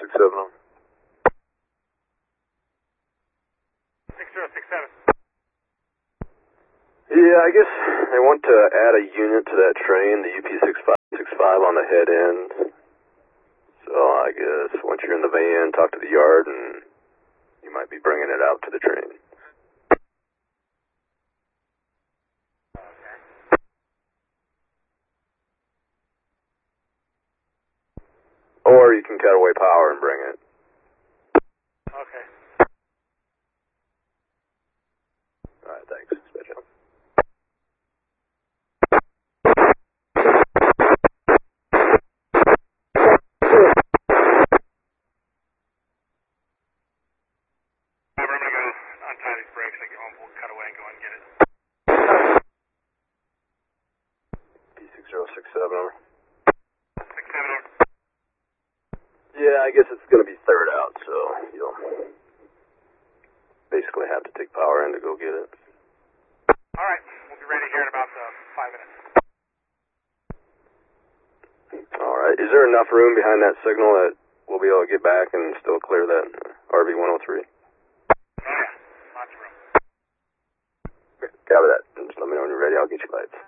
6067. 6067. Yeah, I guess I want to add a unit to that train, the UP6565 on the head end. So I guess once you're in the van, talk to the yard, and you might be bringing it out to the train. Or you can cut away power and bring it. Okay. Alright, thanks. Dispatch. I'm going to go untie these brakes and we'll cut away and go and get it. P6067 over. 67 over. Yeah, I guess it's going to be third out, so you'll basically have to take power in to go get it. Alright, we'll be ready here in about 5 minutes. Alright, is there enough room behind that signal that we'll be able to get back and still clear that RV-103? Oh yeah, lots of room. Copy that. Just let me know when you're ready, I'll get you lights.